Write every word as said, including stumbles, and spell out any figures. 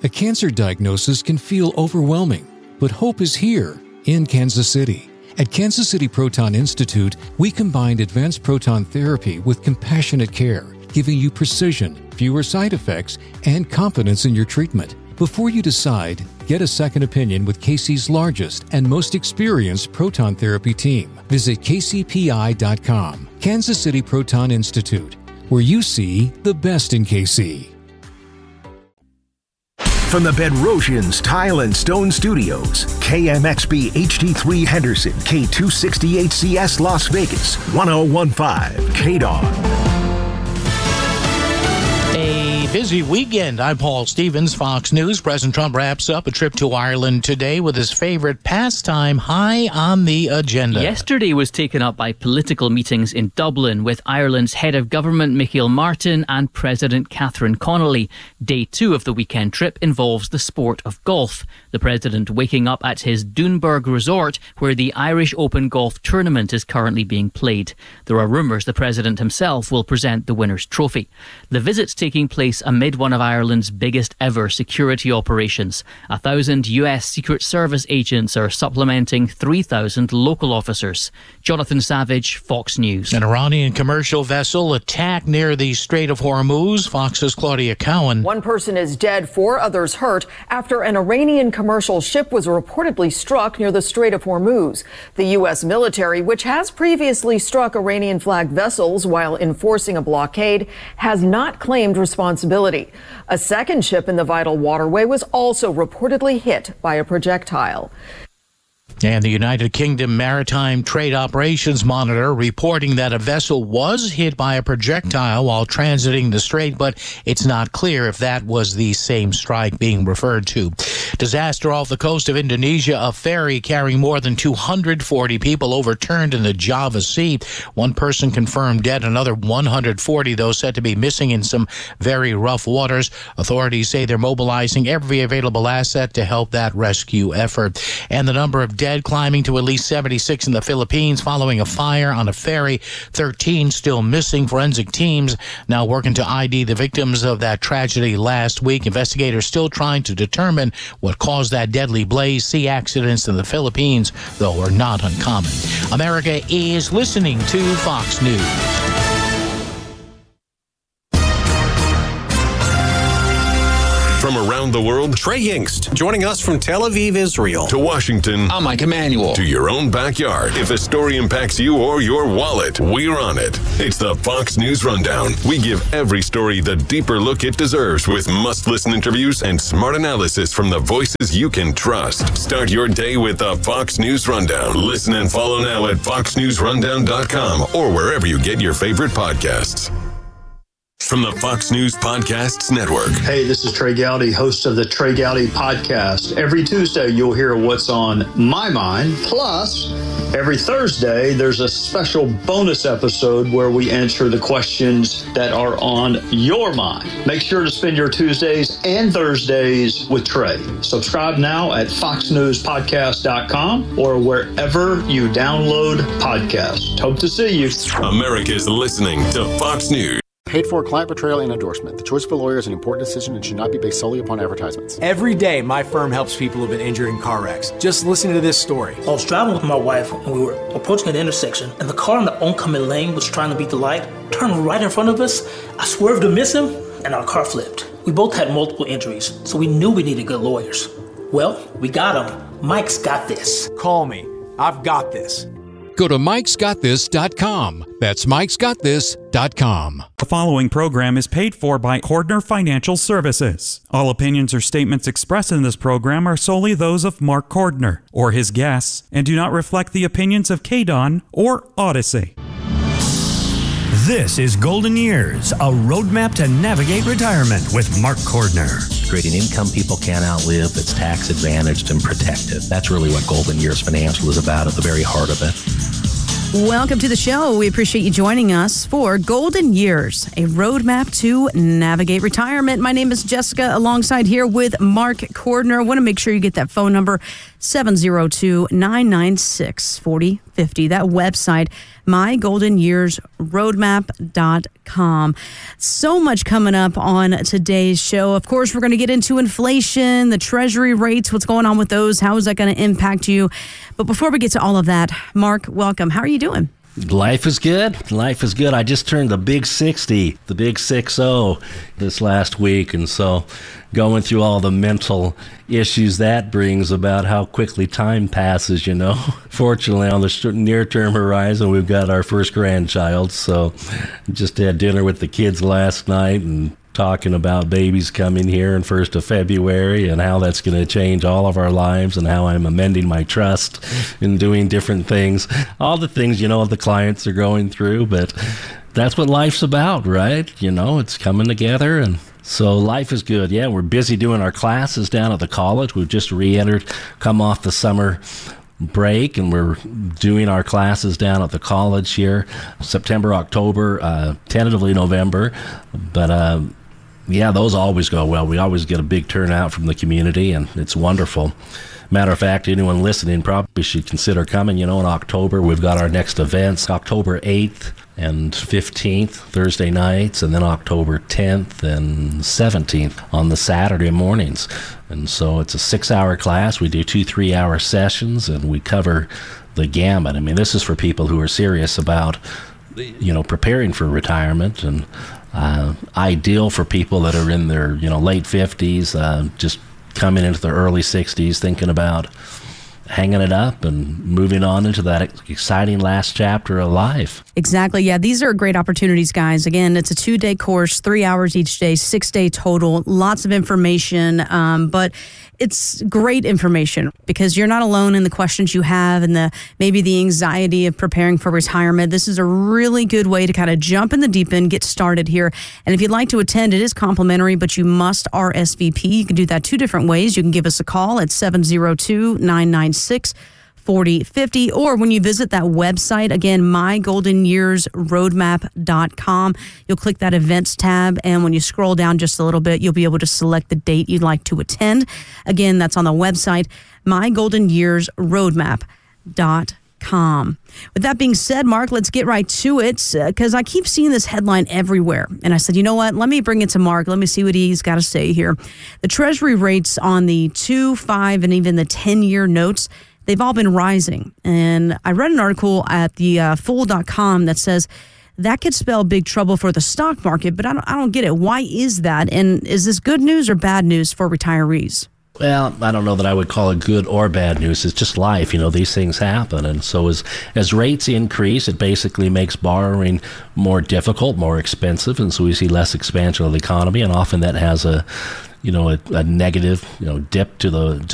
A cancer diagnosis can feel overwhelming, but hope is here in Kansas City. At Kansas City Proton Institute, we combined advanced proton therapy with compassionate care, giving you precision, fewer side effects, and confidence in your treatment. Before you decide, get a second opinion with K C's largest and most experienced proton therapy team. Visit k c p i dot com. Kansas City Proton Institute, where you see the best in K C. From the Bedrosians Tile and Stone Studios, K M X B H D three Henderson, K two sixty H C S Las Vegas, one oh one point five K D O N. A busy weekend. I'm Paul Stevens, Fox News. President Trump wraps up a trip to Ireland today with his favorite pastime high on the agenda. Yesterday was taken up by political meetings in Dublin with Ireland's head of government Michael Martin and President Catherine Connolly. Day two of the weekend trip involves the sport of golf. The president waking up at his Doonburg resort where the Irish Open golf tournament is currently being played. There are rumours the president himself will present the winner's trophy. The visit's taking place amid one of Ireland's biggest ever security operations. A thousand U S Secret Service agents are supplementing three thousand local officers. Jonathan Savage, Fox News. An Iranian commercial vessel attacked near the Strait of Hormuz. Fox's Claudia Cowan. One person is dead, four others hurt after an Iranian commercial ship was reportedly struck near the Strait of Hormuz. The U S military, which has previously struck Iranian-flagged vessels while enforcing a blockade, has not claimed responsibility. A second ship in the vital waterway was also reportedly hit by a projectile. And the United Kingdom Maritime Trade Operations Monitor reporting that a vessel was hit by a projectile while transiting the strait, but it's not clear if that was the same strike being referred to. Disaster off the coast of Indonesia. A ferry carrying more than two hundred forty people overturned in the Java Sea. One person confirmed dead, another one hundred forty, though, said to be missing in some very rough waters. Authorities say they're mobilizing every available asset to help that rescue effort. And the number of dead climbing to at least seventy-six in the Philippines following a fire on a ferry. thirteen still missing. Forensic teams now working to I D the victims of that tragedy last week. Investigators still trying to determine what caused that deadly blaze. Sea accidents in the Philippines, though, are not uncommon. America is listening to Fox News. From around the world, Trey Yingst, joining us from Tel Aviv, Israel. To Washington. I'm Mike Emanuel. To your own backyard. If a story impacts you or your wallet, we're on it. It's the Fox News Rundown. We give every story the deeper look it deserves with must-listen interviews and smart analysis from the voices you can trust. Start your day with the Fox News Rundown. Listen and follow now at fox news rundown dot com or wherever you get your favorite podcasts. From the Fox News Podcasts Network. Hey, this is Trey Gowdy, host of the Trey Gowdy Podcast. Every Tuesday, you'll hear what's on my mind. Plus, every Thursday, there's a special bonus episode where we answer the questions that are on your mind. Make sure to spend your Tuesdays and Thursdays with Trey. Subscribe now at fox news podcast dot com or wherever you download podcasts. Hope to see you. America's listening to Fox News. Paid for client betrayal and endorsement. The choice of a lawyer is an important decision and should not be based solely upon advertisements. Every day, my firm helps people who've been injured in car wrecks. Just listen to this story. I was driving with my wife and we were approaching an intersection, and the car in the oncoming lane was trying to beat the light, turned right in front of us. I swerved to miss him, and our car flipped. We both had multiple injuries, so we knew we needed good lawyers. Well, we got him. Mike's got this. Call me. I've got this. Go to mikes got this dot com. That's mikes got this dot com. The following program is paid for by Cordner Financial Services. All opinions or statements expressed in this program are solely those of Mark Cordner or his guests and do not reflect the opinions of K D O N or Odyssey. This is Golden Years, a roadmap to navigate retirement with Mark Cordner. Creating income people can't outlive that's tax advantaged and protected. That's really what Golden Years Financial is about at the very heart of it. Welcome to the show. We appreciate you joining us for Golden Years, a roadmap to navigate retirement. My name is Jessica, alongside here with Mark Cordner. I want to make sure you get that phone number, seven oh two, nine nine six, four oh fifty. That website, my golden years roadmap dot com. So much coming up on today's show. Of course, we're going to get into inflation, the treasury rates, what's going on with those, how is that going to impact you? But before we get to all of that, Mark, welcome. How are you doing? Life is good. Life is good. I just turned the big sixty, the big six oh this last week. And so going through all the mental issues that brings about how quickly time passes, you know. Fortunately, on the near-term horizon, we've got our first grandchild. So just had dinner with the kids last night and talking about babies coming here in first of February and how that's going to change all of our lives and how I'm amending my trust and doing different things. All the things, you know, the clients are going through, but that's what life's about, right? You know, it's coming together, and so life is good. Yeah, we're busy doing our classes down at the college. We've just re-entered, come off the summer break, and we're doing our classes down at the college here, September, October, uh, tentatively November, but uh, yeah, those always go well. We always get a big turnout from the community, and it's wonderful. Matter of fact, anyone listening probably should consider coming. You know, in October, we've got our next events, October eighth and fifteenth, Thursday nights, and then October tenth and seventeenth on the Saturday mornings. And so it's a six-hour class. We do two three-hour sessions, and we cover the gamut. I mean, this is for people who are serious about, you know, preparing for retirement, and uh, ideal for people that are in their, you know, late fifties, uh, just coming into their early sixties, thinking about hanging it up and moving on into that exciting last chapter of life. Exactly. Yeah, these are great opportunities, guys. Again, it's a two-day course, three hours each day, six-day total, lots of information, um, but it's great information because you're not alone in the questions you have and the maybe the anxiety of preparing for retirement. This is a really good way to kind of jump in the deep end, get started here. And if you'd like to attend, it is complimentary, but you must R S V P. You can do that two different ways. You can give us a call at seven oh two, nine nine six, four oh five oh, or when you visit that website, again, my golden years roadmap dot com, you'll click that events tab, and when you scroll down just a little bit, you'll be able to select the date you'd like to attend. Again, that's on the website, my golden years roadmap dot com. With that being said, Mark, let's get right to it, because uh, I keep seeing this headline everywhere. And I said, you know what? Let me bring it to Mark. Let me see what he's got to say here. The Treasury rates on the two, five, and even the ten-year notes, they've all been rising. And I read an article at the uh, fool dot com that says that could spell big trouble for the stock market, but I don't, I don't get it. Why is that? And is this good news or bad news for retirees? Well, I don't know that I would call it good or bad news. It's just life. You know, these things happen. And so as as rates increase, it basically makes borrowing more difficult, more expensive. And so we see less expansion of the economy. And often that has a, you know, a, a negative, you know, dip to the